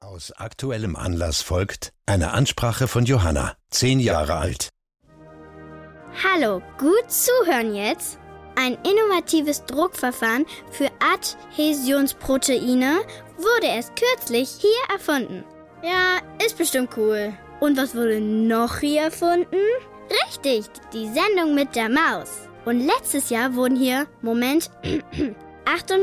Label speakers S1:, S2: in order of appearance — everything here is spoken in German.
S1: Aus aktuellem Anlass folgt eine Ansprache von Johanna, 10 Jahre alt.
S2: Hallo, gut zuhören jetzt. Ein innovatives Druckverfahren für Adhäsionsproteine wurde erst kürzlich hier erfunden. Ja, ist bestimmt cool. Und was wurde noch hier erfunden? Richtig, die Sendung mit der Maus. Und letztes Jahr wurden hier, Moment, 98